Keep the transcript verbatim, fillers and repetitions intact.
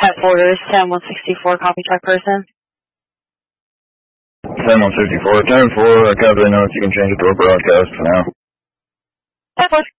At Borders, ten one sixty-four, copy track person. ten one sixty-four, ten four, copy notes, you can change it to a broadcast for now. ten four.